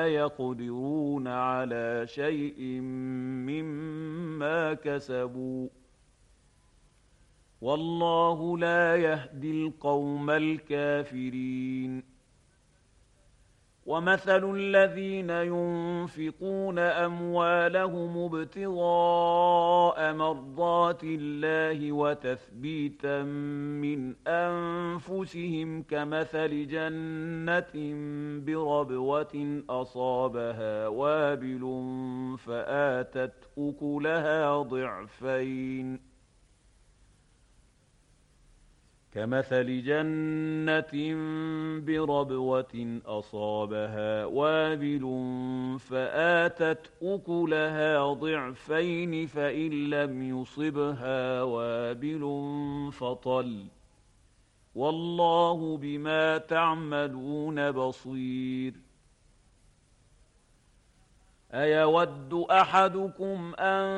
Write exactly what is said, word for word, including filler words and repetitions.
يقدرون على شيء مما كسبوا والله لا يهدي القوم الكافرين. ومثل الذين ينفقون أموالهم ابتغاء مرضات الله وتثبيتا من أنفسهم كمثل جنة بربوة أصابها وابل فآتت أكلها ضعفين كمثل جنة بربوة أصابها وابل فآتت أكلها ضعفين فإن لم يصبها وابل فطل والله بما تعملون بصير. أيود أحدكم أن